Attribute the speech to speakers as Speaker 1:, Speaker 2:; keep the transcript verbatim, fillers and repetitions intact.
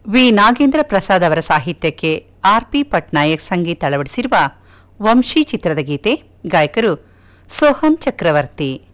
Speaker 1: V Nagendra Prasad ಅವರ ಸಾಹಿತ್ಯಕ್ಕೆ R P Patnaik ಸಂಗೀತ ಅಳವಡಿಸಿರುವ ವಂಶಿ ಚಿತ್ರದ ಗೀತೆ. ಗಾಯಕರು ಸೋಹನ್ ಚಕ್ರವರ್ತಿ.